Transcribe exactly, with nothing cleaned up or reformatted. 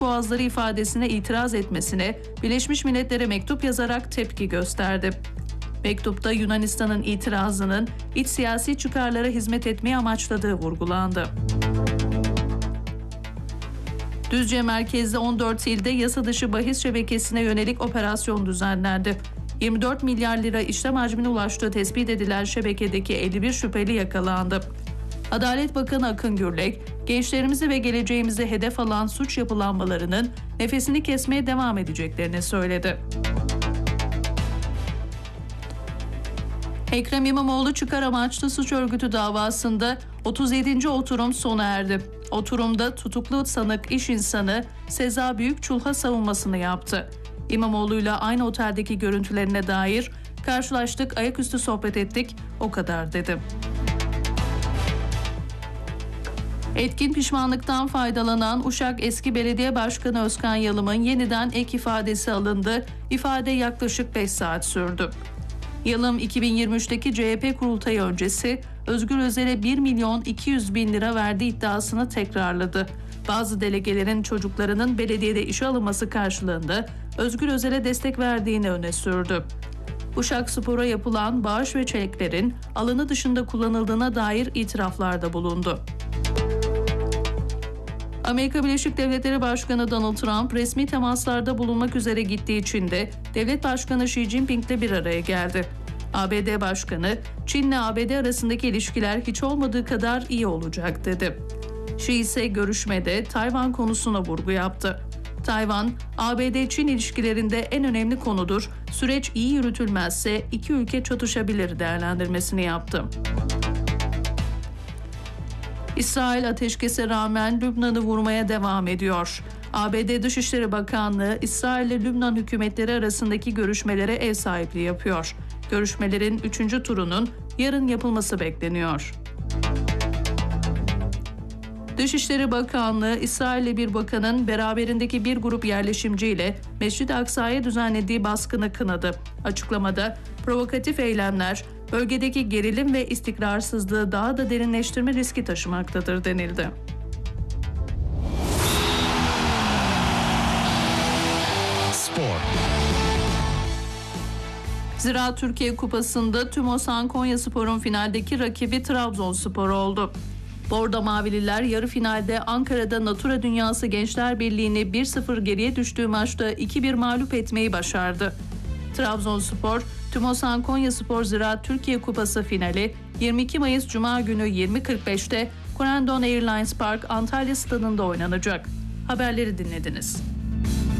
boğazları ifadesine itiraz etmesine Birleşmiş Milletler'e mektup yazarak tepki gösterdi. Mektupta Yunanistan'ın itirazının iç siyasi çıkarlara hizmet etmeyi amaçladığı vurgulandı. Düzce merkezli on dört ilde yasa dışı bahis şebekesine yönelik operasyon düzenlendi. yirmi dört milyar lira işlem hacmine ulaştığı tespit edilen şebekedeki elli bir şüpheli yakalandı. Adalet Bakanı Akın Gürlek, gençlerimizi ve geleceğimizi hedef alan suç yapılanmalarının nefesini kesmeye devam edeceklerini söyledi. Ekrem İmamoğlu çıkar amaçlı suç örgütü davasında otuz yedinci oturum sona erdi. Oturumda tutuklu sanık iş insanı Seza Büyükçulha savunmasını yaptı. İmamoğlu'yla aynı oteldeki görüntülerine dair "Karşılaştık, ayaküstü sohbet ettik, o kadar" dedi. Etkin pişmanlıktan faydalanan Uşak eski belediye başkanı Özkan Yalım'ın yeniden ek ifadesi alındı. İfade yaklaşık beş saat sürdü. Yalım iki bin yirmi üçteki C H P kurultayı öncesi Özgür Özel'e bir milyon iki yüz bin lira verdiği iddiasını tekrarladı. Bazı delegelerin çocuklarının belediyede işe alınması karşılığında Özgür Özel'e destek verdiğini öne sürdü. Uşakspor'a yapılan bağış ve çeklerin alanı dışında kullanıldığına dair itiraflarda bulundu. Amerika Birleşik Devletleri Başkanı Donald Trump resmi temaslarda bulunmak üzere gittiği Çin'de Devlet Başkanı Xi Jinping'le bir araya geldi. A B D Başkanı, Çin'le A B D arasındaki ilişkiler hiç olmadığı kadar iyi olacak dedi. Xi ise görüşmede Tayvan konusuna vurgu yaptı. Tayvan, A B D-Çin ilişkilerinde en önemli konudur, süreç iyi yürütülmezse iki ülke çatışabilir değerlendirmesini yaptı. İsrail ateşkese rağmen Lübnan'ı vurmaya devam ediyor. A B D Dışişleri Bakanlığı, İsrail ile Lübnan hükümetleri arasındaki görüşmelere ev sahipliği yapıyor. Görüşmelerin üçüncü turunun yarın yapılması bekleniyor. Dışişleri Bakanlığı, İsrail'li bir bakanın beraberindeki bir grup yerleşimciyle Mescid-i Aksa'ya düzenlediği baskını kınadı. Açıklamada, provokatif eylemler, bölgedeki gerilim ve istikrarsızlığı daha da derinleştirme riski taşımaktadır denildi. Spor. Ziraat Türkiye Kupası'nda TÜMOSAN Konyaspor'un finaldeki rakibi Trabzonspor oldu. Bordo Mavililer yarı finalde Ankara'da Natura Dünyası Gençler Birliği'ni bir sıfır geriye düştüğü maçta iki bir mağlup etmeyi başardı. Trabzonspor, TÜMOSAN Konyaspor Ziraat Türkiye Kupası finali yirmi iki Mayıs Cuma günü yirmi kırk beşte Corendon Airlines Park Antalya Stadı'nda oynanacak. Haberleri dinlediniz.